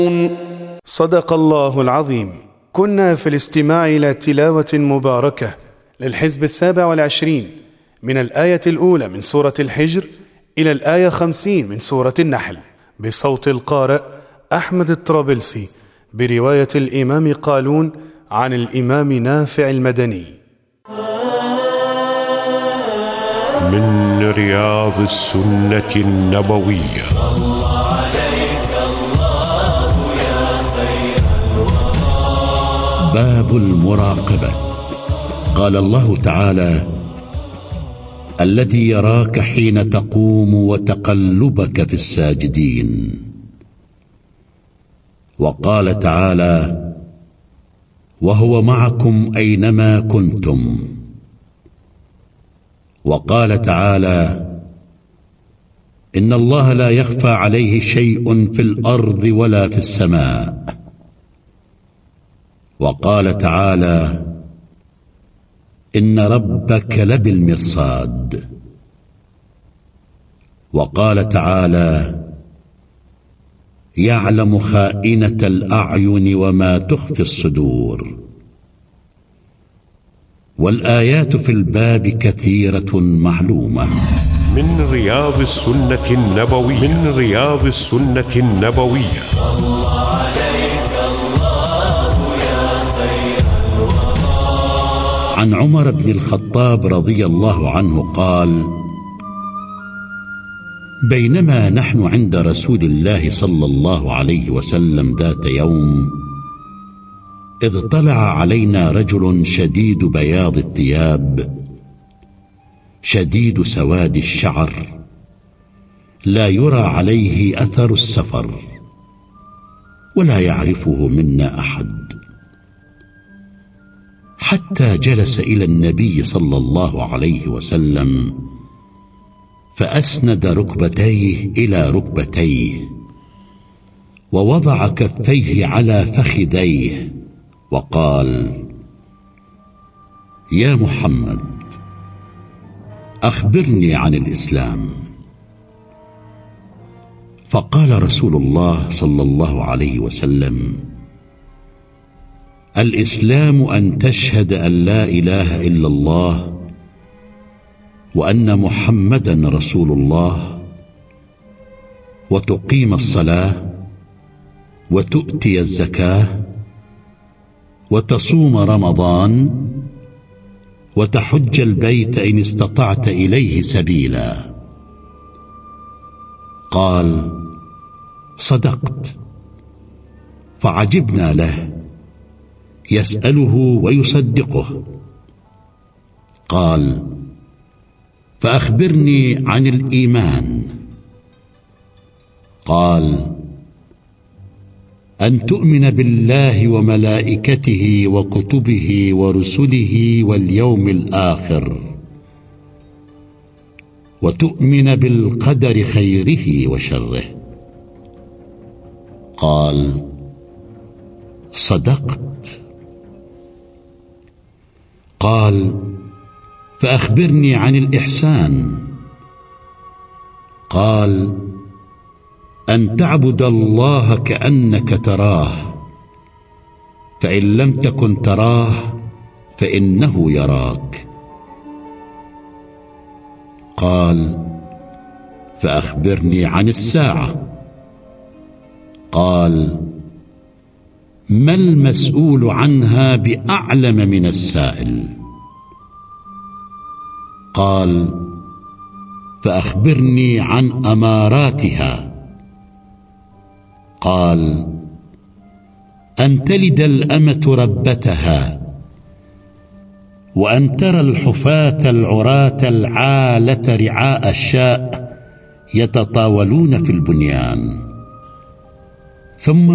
صدق الله العظيم. كنا في الاستماع إلى تلاوة مباركة للحزب 27 من الآية الأولى من سورة الحجر إلى الآية 50 من سورة النحل بصوت القارئ أحمد الطرابلسي برواية الإمام قالون عن الإمام نافع المدني. من رياض السنة النبوية. صلى عليك الله يا خير الورى. باب المراقبة. قال الله تعالى: الذي يراك حين تقوم وتقلبك في الساجدين. وقال تعالى: وهو معكم أينما كنتم. وقال تعالى: إن الله لا يخفى عليه شيء في الأرض ولا في السماء. وقال تعالى: إن ربك لبالمرصاد. وقال تعالى: يعلم خائنة الأعين وما تخفي الصدور. والآيات في الباب كثيرة معلومة. من رياض السنة النبوية. من رياض السنة النبوية. صلى عليك الله يا خير الورى. عن عمر بن الخطاب رضي الله عنه قال: بينما نحن عند رسول الله صلى الله عليه وسلم ذات يوم، إذ طلع علينا رجل شديد بياض الثياب شديد سواد الشعر، لا يرى عليه أثر السفر، ولا يعرفه منا أحد، حتى جلس إلى النبي صلى الله عليه وسلم فأسند ركبتيه إلى ركبتيه، ووضع كفيه على فخذيه، وقال: يا محمد، أخبرني عن الإسلام. فقال رسول الله صلى الله عليه وسلم: الإسلام أن تشهد أن لا إله إلا الله وأن محمدا رسول الله، وتقيم الصلاة، وتؤتي الزكاة، وتصوم رمضان، وتحج البيت إن استطعت إليه سبيلا. قال: صدقت. فعجبنا له، يسأله ويصدقه. قال: فأخبرني عن الإيمان. قال: أن تؤمن بالله وملائكته وكتبه ورسله واليوم الآخر، وتؤمن بالقدر خيره وشره. قال: صدقت. قال: فأخبرني عن الإحسان. قال: أن تعبد الله كأنك تراه، فإن لم تكن تراه فإنه يراك. قال: فأخبرني عن الساعة. قال: ما المسؤول عنها بأعلم من السائل. قال: فأخبرني عن أماراتها. قال: أن تلد الأمة ربتها، وأن ترى الحفاة العراة العالة رعاء الشاء يتطاولون في البنيان. ثم